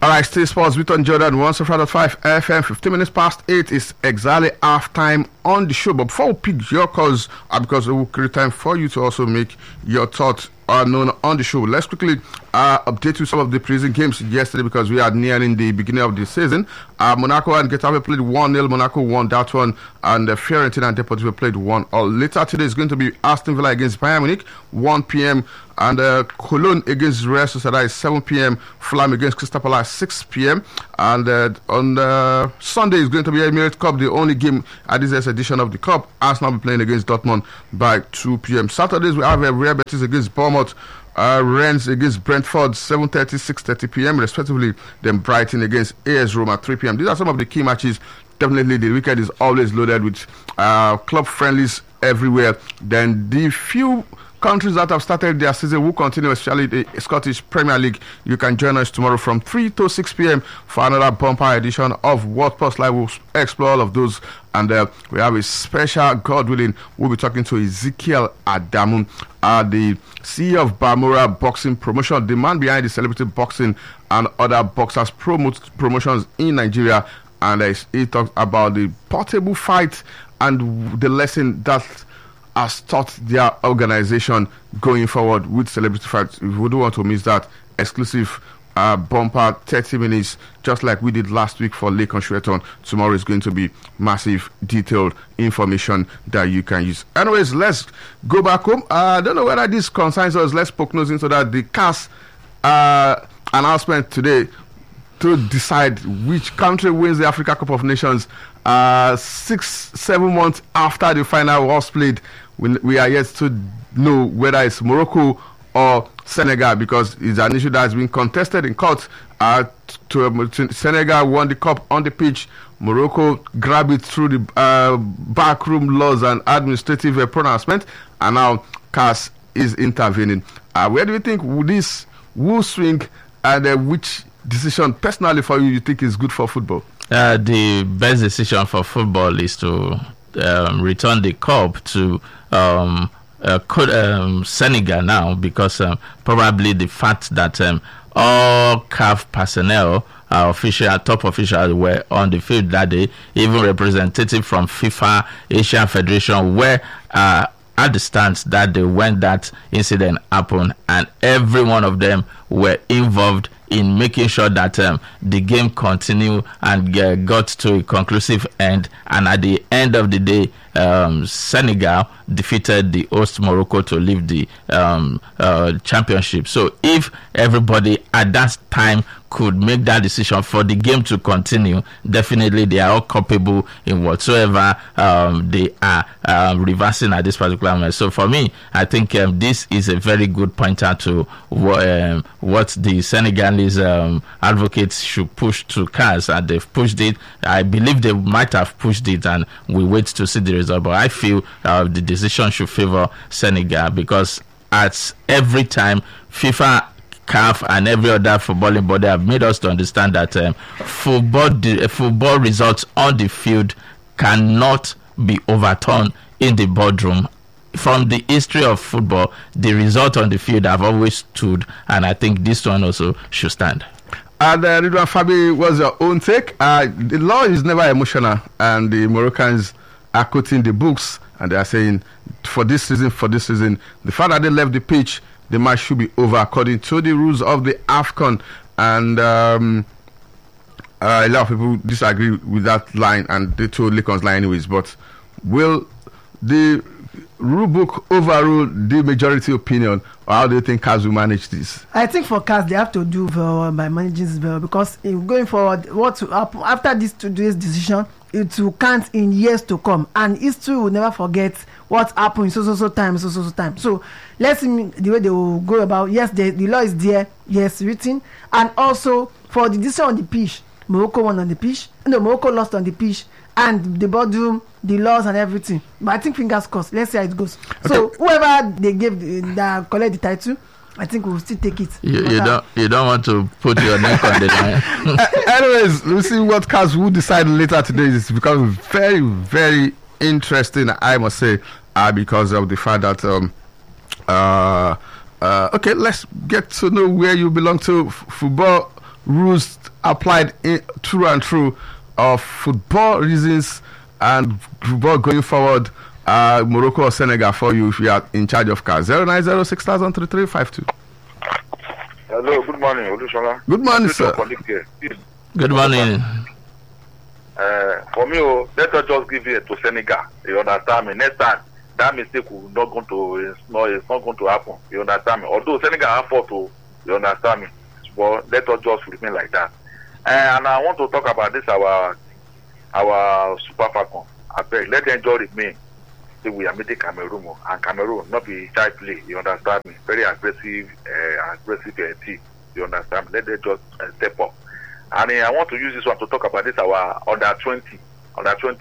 All right, stay sports with on Jordan 105 FM. 15 minutes past 8 is exactly half time on the show. But before we pick your calls, because it will create time for you to also make your thoughts known on the show, let's quickly update you some of the preseason games yesterday because we are nearing the beginning of the season. Monaco and Getafe played 1-0. Monaco won that one, and Fiorentina and Deportivo played 1-1. Later today is going to be Aston Villa against Bayern Munich, 1 p.m. and Cologne against Real Sociedad is 7 p.m. Fulham against Crystal Palace 6 p.m. and on Sunday is going to be Emirates Cup, the only game at this year's edition of the Cup. Arsenal will be playing against Dortmund by 2 p.m. Saturdays we have Real Betis against Bournemouth, Rennes against Brentford 7:30, 6:30 p.m. respectively. Then Brighton against AS Roma 3 p.m. These are some of the key matches. Definitely the weekend is always loaded with club friendlies everywhere. Then the few countries that have started their season will continue, especially the Scottish Premier League. You can join us tomorrow from 3 to 6 p.m. for another bumper edition of World Plus Live. We'll explore all of those, and we have a special, God willing, we'll be talking to Ezekiel Adamu, the CEO of Bamura Boxing Promotion, the man behind the Celebrity Boxing and other boxers promotions in Nigeria. And he talks about the portable fight and the lesson that has taught their organization going forward with Celebrity Fights. If you don't want to miss that exclusive bumper 30 minutes, just like we did last week for Lake Shweton, tomorrow is going to be massive detailed information that you can use. Anyways, let's go back home. I don't know whether this concerns us. Let's poke nose into that. The CAS announcement today to decide which country wins the Africa Cup of Nations 6-7 months after the final was played. We are yet to know whether it's Morocco or Senegal, because it's an issue that has been contested in court. Senegal won the cup on the pitch. Morocco grabbed it through the backroom laws and administrative pronouncement, and now CAS is intervening. Where do you think this will swing, and which decision personally for you think is good for football? The best decision for football is to return the cup to Senegal now, because probably the fact that all CAF personnel, top officials were on the field that day, even representative from FIFA, Asian Federation, were at the stands that day when that incident happened, and every one of them were involved in making sure that the game continued and got to a conclusive end. And at the end of the day, Senegal defeated the host Morocco to leave the championship. So if everybody at that time could make that decision for the game to continue, definitely they are all culpable in whatsoever they are reversing at this particular moment. So for me, I think this is a very good pointer to what the Senegalese advocates should push to CAS, and they've pushed it. I believe they might have pushed it, and we wait to see the result. But I feel the decision should favor Senegal, because at every time FIFA, CAF and every other footballing body have made us to understand that football results on the field cannot be overturned in the boardroom. From the history of football, the result on the field have always stood, and I think this one also should stand. And Ridwan Fabi, what's your own take? The law is never emotional, and the Moroccans are quoting the books, and they are saying, for this reason, the fact that they left the pitch, the match should be over according to the rules of the AFCON. And a lot of people disagree with that line, and they told Lacon's line anyways. But will the rule book overrule the majority opinion, or how do you think CAS will manage this? I think for CAS, they have to do very well by managing this very well, because going forward, what will happen after today's decision, it will count in years to come, and history will never forget what happened in so time. So let's see the way they will go about. Yes, the law is there, yes, written, and also for the decision on the pitch, Morocco won on the pitch. No, Morocco lost on the pitch, and the boardroom, the laws and everything. But I think fingers crossed. Let's see how it goes. Okay. So whoever they gave that collect the title, I think we'll still take it. You don't want to put your neck on the line. Anyways, we'll see what CAS will decide later today. It's becoming very, very interesting, I must say, because of the fact that okay, let's get to know where you belong to. Football rules applied through and through of football reasons and football going forward. Morocco or Senegal for you if you are in charge of cars. 09060003352. Hello, good morning, Olusola. Good morning, sir. Good morning. For me, let us just give it to Senegal. You understand me? Next time, that mistake will not going to it's not going to happen. You understand me? Although Senegal have fought to, you understand me? But let us just remain like that. And I want to talk about this our Super Falcon. I beg, let them just remain. Say we are meeting Cameroon, and Cameroon not be child play. You understand me? Very aggressive team. You understand me? Let them just step up. And I want to use this one to talk about this our under 20